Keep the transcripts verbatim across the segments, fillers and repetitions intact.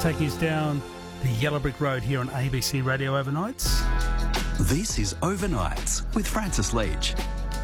taking us down the Yellow Brick Road here on A B C Radio Overnights. This is Overnights with Francis Leach.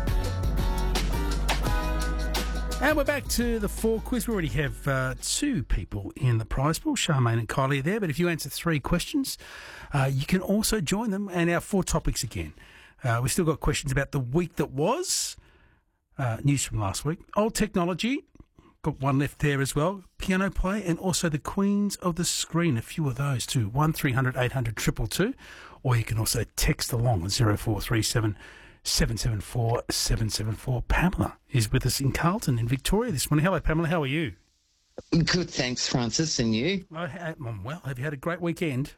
And we're back to the four quiz. We already have uh, two people in the prize pool. Charmaine and Kylie are there. But if you answer three questions, uh, you can also join them. And our four topics again. Uh, we've still got questions about the week that was. Uh, news from last week. Old technology. Got one left there as well. Piano play. And also the Queens of the Screen. A few of those too. one three hundred eight hundred two two two. Or you can also text along at zero four three seven seven seven four seven seven four. Pamela is with us in Carlton in Victoria this morning. Hello, Pamela. How are you? Good, thanks, Francis. And you? I ha- well, have you had a great weekend?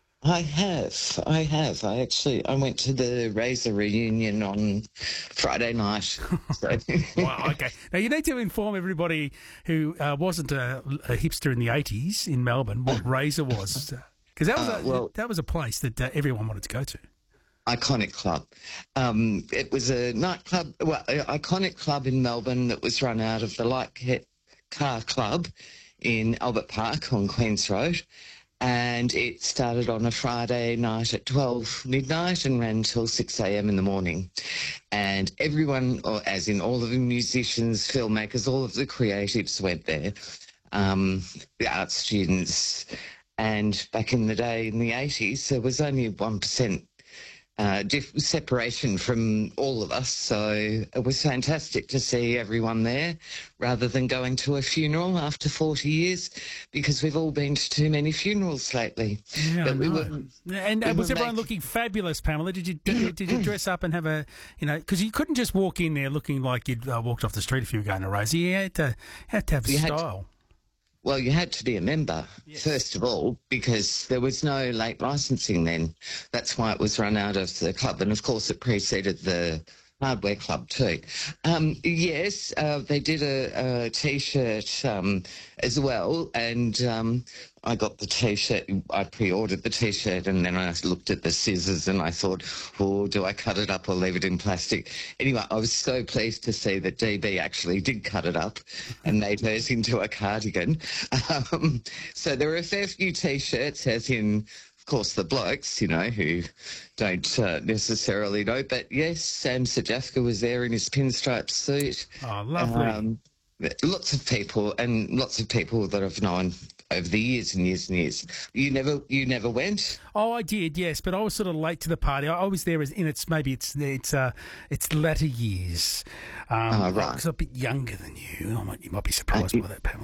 I have. I have. I actually I went to the Razor reunion on Friday night. So. Wow, okay. Now, you need to inform everybody who uh, wasn't a, a hipster in the eighties in Melbourne what Razor was. Because that, was Uh, a well- that was a place that uh, everyone wanted to go to. Iconic club. Um, it was a nightclub, well, an iconic club in Melbourne that was run out of the Light Ca- Car Club in Albert Park on Queen's Road. And it started on a Friday night at twelve midnight and ran till six a.m. in the morning. And everyone, or as in all of the musicians, filmmakers, all of the creatives went there, um, the art students. And back in the day, in the eighties, there was only one percent uh, diff- separation from all of us. So it was fantastic to see everyone there rather than going to a funeral after forty years, because we've all been to too many funerals lately. Yeah, But I we know. were, And we uh, was were everyone making- looking fabulous, Pamela? Did you did, did you dress up and have a, you know, because you couldn't just walk in there looking like you'd uh, walked off the street if you were going to Razor. You had to, had to have You had to- style. Well, you had to be a member, Yes. first of all, because there was no late licensing then. That's why it was run out of the club. And, of course, it preceded the hardware club too. Um, yes, uh, they did a, a T-shirt um, as well, and um, I got the T-shirt. I pre-ordered the T-shirt, and then I looked at the scissors and I thought, oh, do I cut it up or leave it in plastic? Anyway, I was so pleased to see that D B actually did cut it up and made hers into a cardigan. Um, so there were a fair few T-shirts, as in, of course, the blokes, you know, who don't uh, necessarily know. But yes, Sam Sajafka was there in his pinstripe suit. Oh, lovely. Um, lots of people, and lots of people that I've known over the years and years and years. You never, you never went? Oh, I did, yes, but I was sort of late to the party. I, I was there as in its maybe it's it's uh its latter years. Um, Oh, right. I was a bit younger than you. I might, you might be surprised Uh, by that, Pamela.